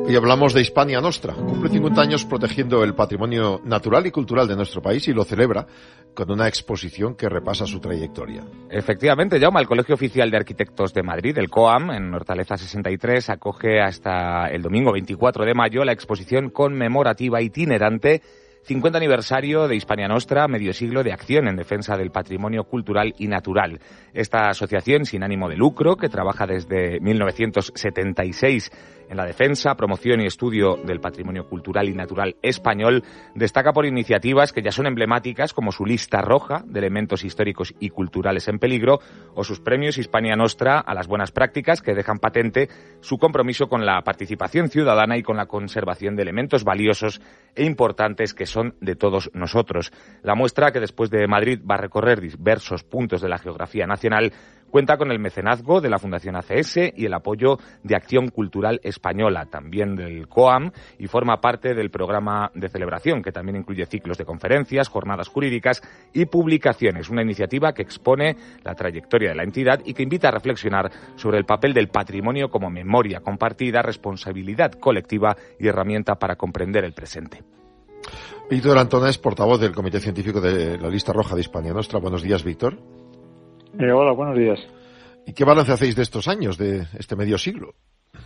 Hoy hablamos de Hispania Nostra. Cumple 50 años protegiendo el patrimonio natural y cultural de nuestro país y lo celebra con una exposición que repasa su trayectoria. Efectivamente, Jaume, el Colegio Oficial de Arquitectos de Madrid, el COAM, en Hortaleza 63, acoge hasta el domingo 24 de mayo la exposición conmemorativa itinerante 50 aniversario de Hispania Nostra, medio siglo de acción en defensa del patrimonio cultural y natural. Esta asociación sin ánimo de lucro, que trabaja desde 1976 en la defensa, promoción y estudio del patrimonio cultural y natural español, destaca por iniciativas que ya son emblemáticas, como su lista roja de elementos históricos y culturales en peligro, o sus premios Hispania Nostra a las buenas prácticas, que dejan patente su compromiso con la participación ciudadana y con la conservación de elementos valiosos e importantes que son de todos nosotros. La muestra, que después de Madrid va a recorrer diversos puntos de la geografía nacional, cuenta con el mecenazgo de la Fundación ACS y el apoyo de Acción Cultural Española, también del COAM, y forma parte del programa de celebración, que también incluye ciclos de conferencias, jornadas jurídicas y publicaciones. Una iniciativa que expone la trayectoria de la entidad y que invita a reflexionar sobre el papel del patrimonio como memoria compartida, responsabilidad colectiva y herramienta para comprender el presente. Víctor Antona es portavoz del Comité Científico de la Lista Roja de Hispania Nostra. Buenos días, Víctor. Hola, buenos días. ¿Y qué balance hacéis de estos años, de este medio siglo?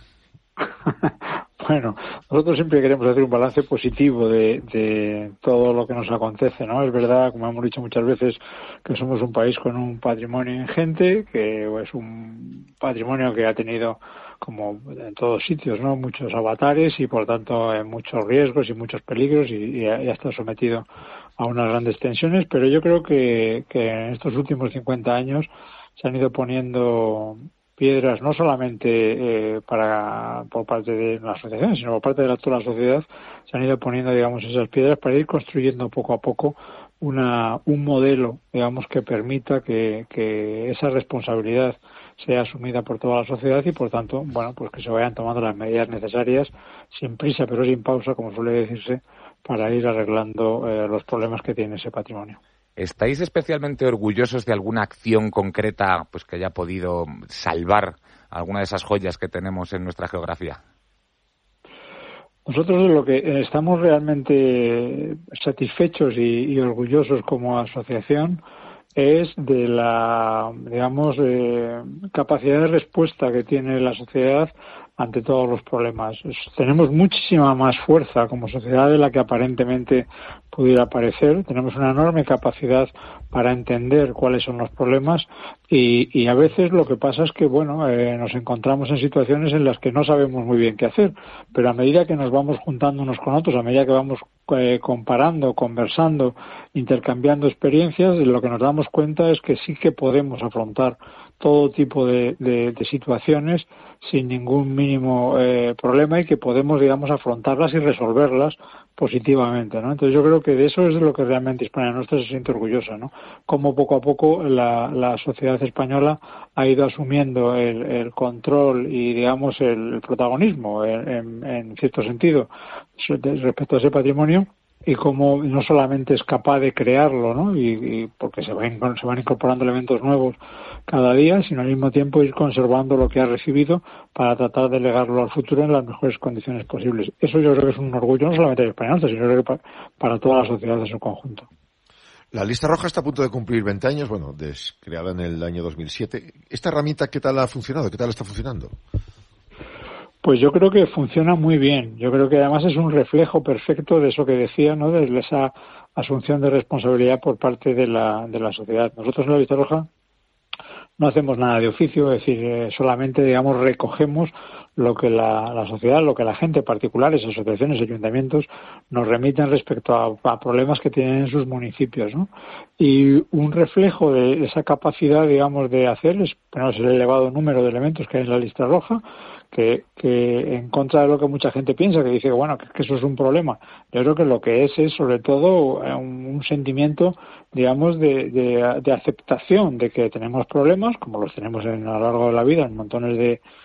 Bueno, nosotros siempre queremos hacer un balance positivo de todo lo que nos acontece, ¿no? Es verdad, como hemos dicho muchas veces, que somos un país con un patrimonio ingente, que es un patrimonio que ha tenido, como en todos sitios, ¿no?, muchos avatares y, por tanto, muchos riesgos y muchos peligros y ha estado sometido a unas grandes tensiones, pero yo creo que en estos últimos 50 años se han ido poniendo piedras no solamente por parte de la asociación, sino por parte de toda la sociedad. Se han ido poniendo, digamos, esas piedras para ir construyendo poco a poco un modelo, digamos, que permita que esa responsabilidad sea asumida por toda la sociedad y, por tanto, bueno, pues que se vayan tomando las medidas necesarias, sin prisa pero sin pausa, como suele decirse, para ir arreglando los problemas que tiene ese patrimonio. ¿Estáis especialmente orgullosos de alguna acción concreta, pues, que haya podido salvar alguna de esas joyas que tenemos en nuestra geografía? Nosotros de lo que estamos realmente satisfechos y orgullosos como asociación es de la, digamos, capacidad de respuesta que tiene la sociedad ante todos los problemas. Tenemos muchísima más fuerza como sociedad de la que aparentemente pudiera parecer. Tenemos una enorme capacidad para entender cuáles son los problemas y a veces lo que pasa es que, bueno, nos encontramos en situaciones en las que no sabemos muy bien qué hacer, pero a medida que nos vamos juntando unos con otros, a medida que vamos comparando, conversando, intercambiando experiencias, lo que nos damos cuenta es que sí que podemos afrontar todo tipo de situaciones sin ningún mínimo problema y que podemos, digamos, afrontarlas y resolverlas positivamente, ¿no? Entonces yo creo que de eso es de lo que realmente Hispania Nostra se siente orgullosa, ¿no? Cómo poco a poco la sociedad española ha ido asumiendo el control y, digamos, el protagonismo en cierto sentido respecto a ese patrimonio, y cómo no solamente es capaz de crearlo, ¿no?, y porque se van incorporando elementos nuevos cada día, sino al mismo tiempo ir conservando lo que ha recibido para tratar de legarlo al futuro en las mejores condiciones posibles. Eso yo creo que es un orgullo no solamente de Hispania Nostra, sino creo que para toda la sociedad en su conjunto. La Lista Roja está a punto de cumplir 20 años, bueno, creada en el año 2007. ¿Esta herramienta qué tal ha funcionado? ¿Qué tal está funcionando? Pues yo creo que funciona muy bien. Yo creo que además es un reflejo perfecto de eso que decía, ¿no?, de esa asunción de responsabilidad por parte de la sociedad. Nosotros en la Lista Roja no hacemos nada de oficio, es decir, solamente, digamos, recogemos lo que la sociedad, lo que la gente, particulares, asociaciones, ayuntamientos, nos remiten respecto a problemas que tienen en sus municipios, ¿no? Y un reflejo de esa capacidad, digamos, de hacer es el elevado número de elementos que hay en la Lista Roja, que en contra de lo que mucha gente piensa, que dice bueno, que eso es un problema. Yo creo que lo que es sobre todo un sentimiento, digamos, de aceptación de que tenemos problemas, como los tenemos a lo largo de la vida en montones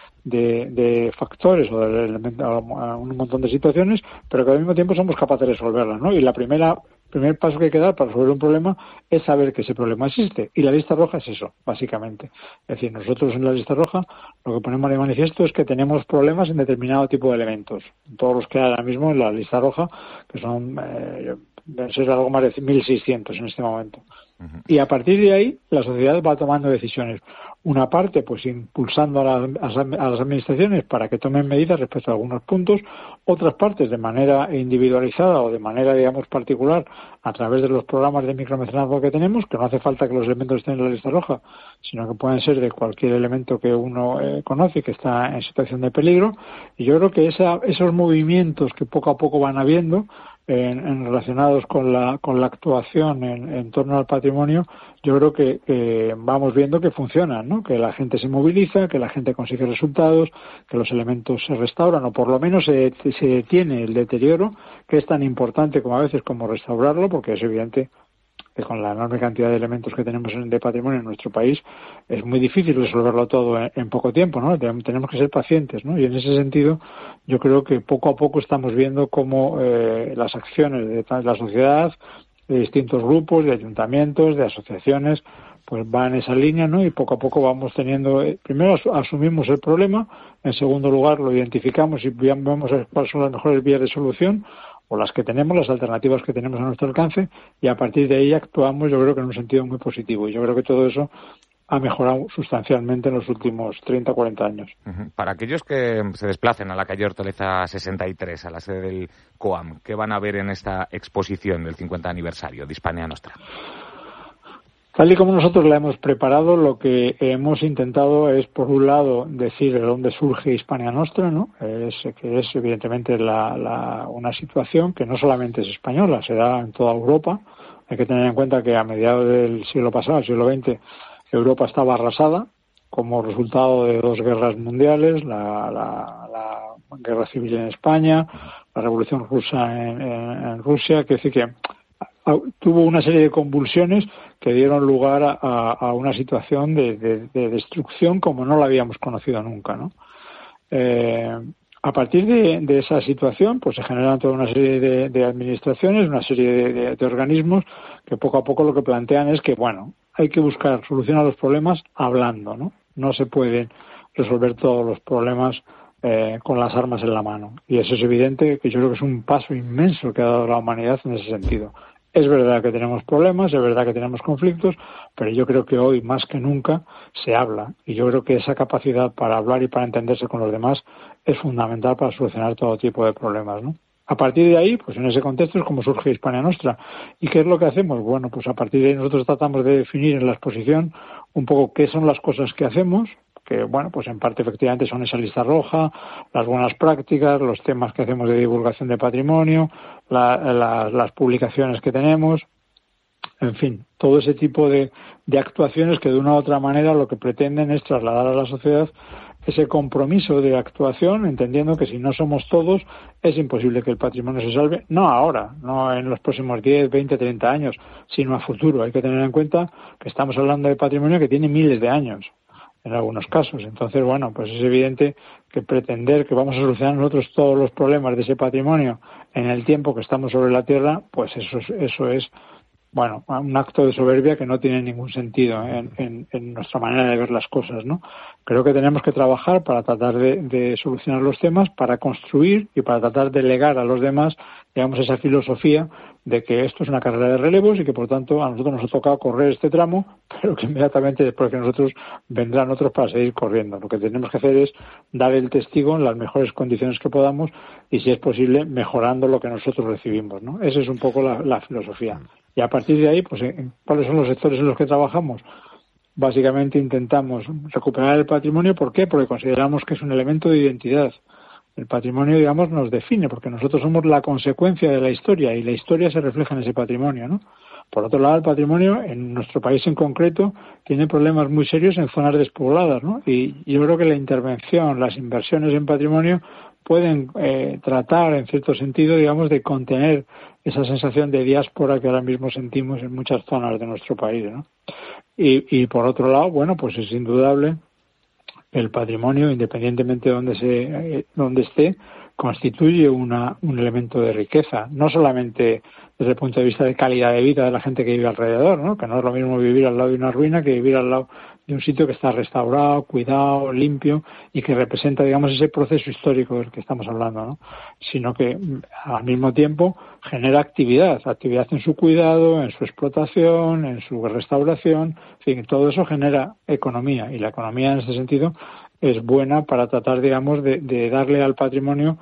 de factores o de un montón de situaciones, pero que al mismo tiempo somos capaces de resolverlas, ¿no? Y la primera primer paso que hay que dar para resolver un problema es saber que ese problema existe. Y la lista roja es eso, básicamente. Es decir, nosotros en la lista roja lo que ponemos de manifiesto es que tenemos problemas en determinado tipo de elementos. Todos los que hay ahora mismo en la lista roja, que son deben ser algo más de 1.600 en este momento. Y a partir de ahí la sociedad va tomando decisiones. Una parte, pues impulsando a las administraciones para que tomen medidas respecto a algunos puntos, otras partes de manera individualizada o de manera, digamos, particular a través de los programas de micromecenazgo que tenemos, que no hace falta que los elementos estén en la lista roja, sino que pueden ser de cualquier elemento que uno conoce que está en situación de peligro. Y yo creo que esos movimientos que poco a poco van habiendo relacionados con la actuación en torno al patrimonio, yo creo que vamos viendo que funcionan, ¿no? Que la gente se moviliza, que la gente consigue resultados, que los elementos se restauran o por lo menos se detiene el deterioro, que es tan importante como a veces como restaurarlo, porque es evidente que con la enorme cantidad de elementos que tenemos de patrimonio en nuestro país es muy difícil resolverlo todo en poco tiempo, ¿no? Tenemos que ser pacientes, ¿no? Y en ese sentido yo creo que poco a poco estamos viendo cómo las acciones de la sociedad, de distintos grupos, de ayuntamientos, de asociaciones, pues van en esa línea, ¿no? Y poco a poco vamos teniendo, primero asumimos el problema, en segundo lugar lo identificamos y vamos a ver cuáles son las mejores vías de solución, o las que tenemos, las alternativas que tenemos a nuestro alcance, y a partir de ahí actuamos, yo creo que en un sentido muy positivo. Y yo creo que todo eso ha mejorado sustancialmente en los últimos 30 o 40 años. Para aquellos que se desplacen a la calle Hortaleza 63, a la sede del COAM, ¿qué van a ver en esta exposición del 50 aniversario de Hispania Nostra? Tal y como nosotros la hemos preparado, lo que hemos intentado es, por un lado, decir de dónde surge Hispania Nostra, ¿no? Que es evidentemente una situación que no solamente es española, se da en toda Europa. Hay que tener en cuenta que a mediados del siglo pasado, el siglo XX, Europa estaba arrasada como resultado de dos guerras mundiales, la guerra civil en España, la revolución rusa en Rusia, que decir que tuvo una serie de convulsiones que dieron lugar a una situación de destrucción como no la habíamos conocido nunca, ¿no? A partir de esa situación, pues se generan toda una serie de administraciones, una serie de organismos que poco a poco lo que plantean es que, bueno, hay que buscar solución a los problemas hablando, ¿no? No se pueden resolver todos los problemas con las armas en la mano. Y eso es evidente que yo creo que es un paso inmenso que ha dado la humanidad en ese sentido. Es verdad que tenemos problemas, es verdad que tenemos conflictos, pero yo creo que hoy más que nunca se habla. Y yo creo que esa capacidad para hablar y para entenderse con los demás es fundamental para solucionar todo tipo de problemas, ¿no? A partir de ahí, pues en ese contexto es como surge Hispania Nostra. ¿Y qué es lo que hacemos? Bueno, pues a partir de ahí nosotros tratamos de definir en la exposición un poco qué son las cosas que hacemos, que, bueno, pues en parte efectivamente son esa lista roja, las buenas prácticas, los temas que hacemos de divulgación de patrimonio, las publicaciones que tenemos, en fin, todo ese tipo de actuaciones que de una u otra manera lo que pretenden es trasladar a la sociedad ese compromiso de actuación, entendiendo que si no somos todos, es imposible que el patrimonio se salve, no ahora, no en los próximos 10, 20, 30 años, sino a futuro. Hay que tener en cuenta que estamos hablando de patrimonio que tiene miles de años, en algunos casos. Entonces, bueno, pues es evidente que pretender que vamos a solucionar nosotros todos los problemas de ese patrimonio en el tiempo que estamos sobre la Tierra, pues eso es bueno, un acto de soberbia que no tiene ningún sentido en nuestra manera de ver las cosas, ¿no? Creo que tenemos que trabajar para tratar de solucionar los temas, para construir y para tratar de legar a los demás, digamos, esa filosofía de que esto es una carrera de relevos y que, por tanto, a nosotros nos ha tocado correr este tramo, pero que inmediatamente después de nosotros vendrán otros para seguir corriendo. Lo que tenemos que hacer es dar el testigo en las mejores condiciones que podamos y, si es posible, mejorando lo que nosotros recibimos, ¿no? Esa es un poco la filosofía. Y a partir de ahí, pues, ¿cuáles son los sectores en los que trabajamos? Básicamente intentamos recuperar el patrimonio. ¿Por qué? Porque consideramos que es un elemento de identidad. El patrimonio, digamos, nos define, porque nosotros somos la consecuencia de la historia y la historia se refleja en ese patrimonio, ¿no? Por otro lado, el patrimonio, en nuestro país en concreto, tiene problemas muy serios en zonas despobladas, ¿no? Y yo creo que la intervención, las inversiones en patrimonio pueden tratar, en cierto sentido, digamos, de contener esa sensación de diáspora que ahora mismo sentimos en muchas zonas de nuestro país, ¿no? Y por otro lado, bueno, pues es indudable el patrimonio, independientemente de donde esté, constituye un elemento de riqueza, no solamente desde el punto de vista de calidad de vida de la gente que vive alrededor, ¿no? Que no es lo mismo vivir al lado de una ruina que vivir al lado de un sitio que está restaurado, cuidado, limpio y que representa, digamos, ese proceso histórico del que estamos hablando, ¿no? Sino que al mismo tiempo genera actividad en su cuidado, en su explotación, en su restauración, en fin, todo eso genera economía y la economía en ese sentido es buena para tratar, digamos, de darle al patrimonio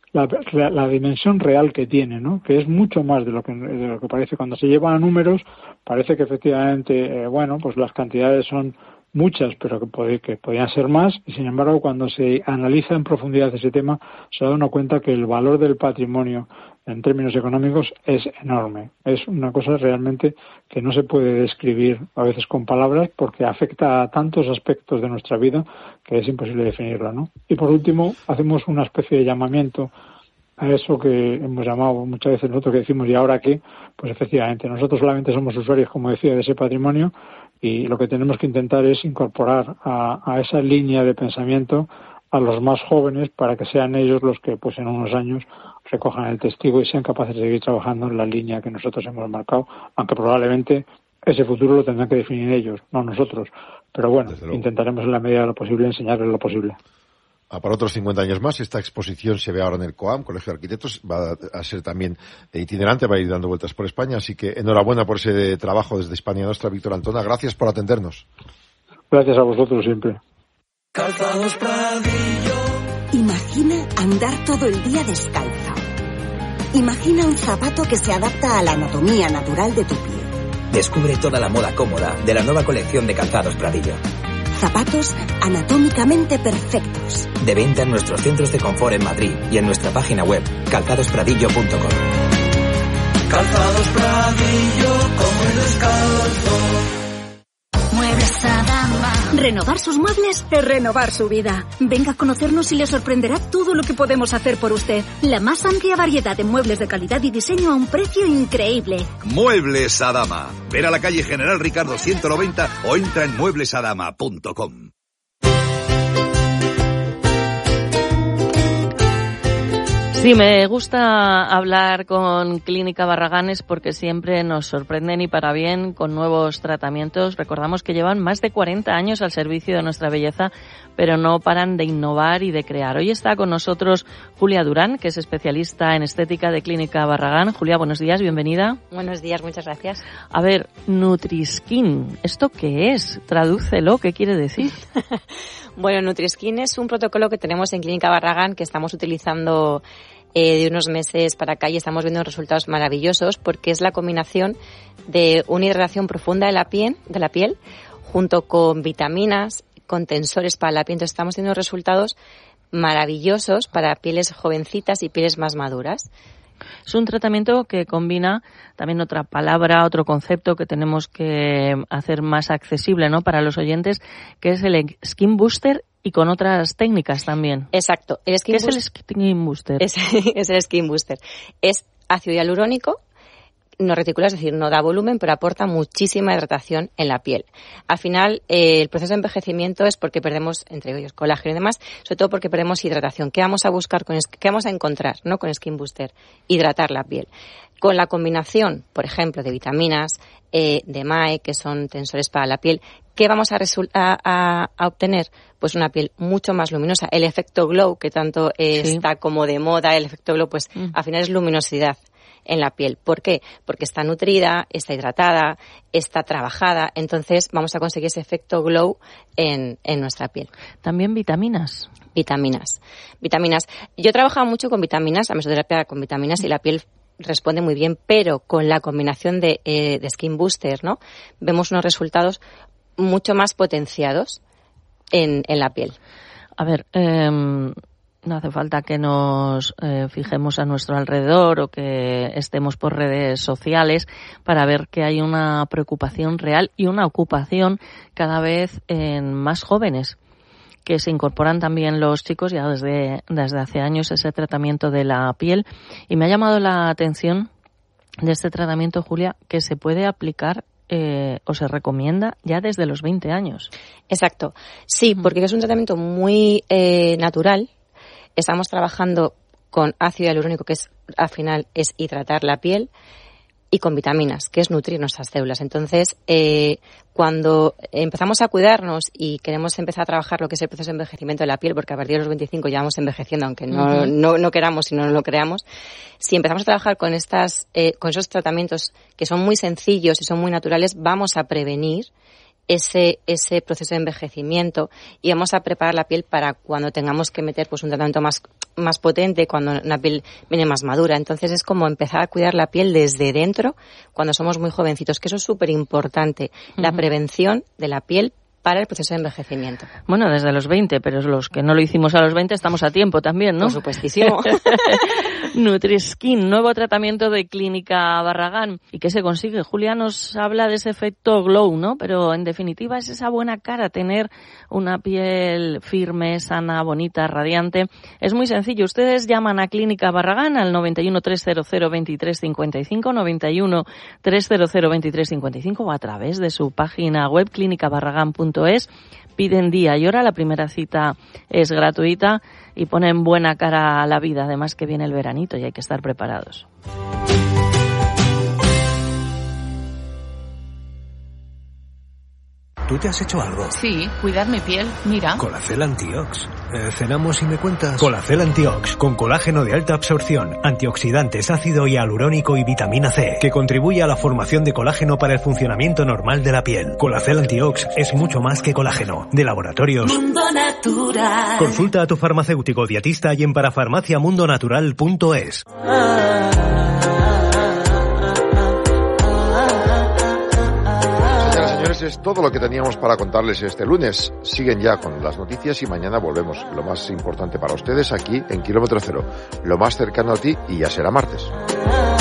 la dimensión real que tiene, ¿no? Que es mucho más de lo que parece. Cuando se llevan a números, parece que efectivamente, pues las cantidades son muchas, pero que podían ser más, y sin embargo, cuando se analiza en profundidad ese tema, se da uno cuenta que el valor del patrimonio en términos económicos es enorme. Es una cosa realmente que no se puede describir a veces con palabras porque afecta a tantos aspectos de nuestra vida que es imposible definirla, ¿no? Y por último, hacemos una especie de llamamiento a eso que hemos llamado muchas veces nosotros que decimos ¿y ahora qué? Pues efectivamente, nosotros solamente somos usuarios, como decía, de ese patrimonio y lo que tenemos que intentar es incorporar a esa línea de pensamiento a los más jóvenes para que sean ellos los que pues en unos años recojan el testigo y sean capaces de seguir trabajando en la línea que nosotros hemos marcado, aunque probablemente ese futuro lo tendrán que definir ellos, no nosotros. Pero bueno, intentaremos en la medida de lo posible enseñarles lo posible. Para otros 50 años más, esta exposición se ve ahora en el COAM, Colegio de Arquitectos, va a ser también itinerante, va a ir dando vueltas por España, así que enhorabuena por ese trabajo desde España Nostra, Víctor Antona, gracias por atendernos. Gracias a vosotros siempre. Calzados Pradillo. Imagina andar todo el día descalzo. Imagina un zapato que se adapta a la anatomía natural de tu pie. Descubre toda la moda cómoda de la nueva colección de Calzados Pradillo. Zapatos anatómicamente perfectos. De venta en nuestros centros de confort en Madrid y en nuestra página web, calzadospradillo.com. Calzados Pradillo, como el descalzo. Muebles Adama. Renovar sus muebles es renovar su vida. Venga a conocernos y le sorprenderá todo lo que podemos hacer por usted. La más amplia variedad de muebles de calidad y diseño a un precio increíble. Muebles Adama. Ver a la calle General Ricardo 190 o entra en mueblesadama.com. Sí, me gusta hablar con Clínica Barragán es porque siempre nos sorprenden y para bien con nuevos tratamientos. Recordamos que llevan más de 40 años al servicio de nuestra belleza, pero no paran de innovar y de crear. Hoy está con nosotros Julia Durán, que es especialista en estética de Clínica Barragán. Julia, buenos días, bienvenida. Buenos días, muchas gracias. A ver, Nutriskin, ¿esto qué es? Tradúcelo, ¿qué quiere decir? Bueno, Nutriskin es un protocolo que tenemos en Clínica Barragán que estamos utilizando de unos meses para acá y estamos viendo resultados maravillosos porque es la combinación de una hidratación profunda de la piel junto con vitaminas, con tensores para la piel. Entonces estamos teniendo resultados maravillosos para pieles jovencitas y pieles más maduras. Es un tratamiento que combina también otra palabra, otro concepto que tenemos que hacer más accesible, ¿no?, para los oyentes, que es el Skin Booster y con otras técnicas también. Exacto. ¿Qué es el Skin Booster? Es el Skin Booster. Es ácido hialurónico, no reticula, es decir, no da volumen, pero aporta muchísima hidratación en la piel. Al final, el proceso de envejecimiento es porque perdemos, entre ellos, colágeno y demás, sobre todo porque perdemos hidratación. ¿Qué vamos a buscar qué vamos a encontrar, ¿no?, con Skin Booster? Hidratar la piel. Con la combinación, por ejemplo, de vitaminas, de MAE, que son tensores para la piel, ¿qué vamos a obtener? Pues una piel mucho más luminosa. El efecto glow, que tanto está como de moda, el efecto glow, pues al final es luminosidad en la piel. ¿Por qué? Porque está nutrida, está hidratada, está trabajada, entonces vamos a conseguir ese efecto glow en nuestra piel. También vitaminas. Vitaminas. Yo he trabajado mucho con vitaminas, la mesoterapia con vitaminas y la piel responde muy bien, pero con la combinación de Skin Booster, ¿no?, vemos unos resultados mucho más potenciados en la piel. A ver, no hace falta que nos fijemos a nuestro alrededor o que estemos por redes sociales para ver que hay una preocupación real y una ocupación cada vez en más jóvenes, que se incorporan también los chicos ya desde hace años ese tratamiento de la piel. Y me ha llamado la atención de este tratamiento, Julia, que se puede aplicar o se recomienda ya desde los 20 años. Exacto. Sí, porque es un tratamiento muy natural. Estamos trabajando con ácido hialurónico, que es al final es hidratar la piel, y con vitaminas, que es nutrir nuestras células. Entonces, cuando empezamos a cuidarnos y queremos empezar a trabajar lo que es el proceso de envejecimiento de la piel, porque a partir de los 25 ya vamos envejeciendo, aunque no queramos y no lo creamos, si empezamos a trabajar con esos tratamientos que son muy sencillos y son muy naturales, vamos a prevenir ese proceso de envejecimiento y vamos a preparar la piel para cuando tengamos que meter pues un tratamiento más potente, cuando una piel viene más madura. Entonces es como empezar a cuidar la piel desde dentro cuando somos muy jovencitos, que eso es súper importante, la prevención de la piel para el proceso de envejecimiento. Bueno, desde los 20, pero los que no lo hicimos a los 20 estamos a tiempo también, ¿no? Por supuestísimo. Nutriskin, nuevo tratamiento de Clínica Barragán. ¿Y qué se consigue? Julia nos habla de ese efecto glow, ¿no? Pero en definitiva es esa buena cara, tener una piel firme, sana, bonita, radiante. Es muy sencillo. Ustedes llaman a Clínica Barragán al 91 300 2355, 91 300 2355 o a través de su página web clínicabarragán.es. Piden día y hora, la primera cita es gratuita y ponen buena cara a la vida, además que viene el veranito y hay que estar preparados. ¿Tú te has hecho algo? Sí, cuidar mi piel, mira. Colacel Antiox. Cenamos y me cuentas. Colacel Antiox, con colágeno de alta absorción, antioxidantes, ácido hialurónico y vitamina C, que contribuye a la formación de colágeno para el funcionamiento normal de la piel. Colacel Antiox es mucho más que colágeno. De Laboratorios Mundo Natural. Consulta a tu farmacéutico dietista y en parafarmaciamundonatural.es. Es todo lo que teníamos para contarles este lunes. Siguen ya con las noticias y mañana volvemos. Lo más importante para ustedes aquí en Kilómetro Cero. Lo más cercano a ti y ya será martes.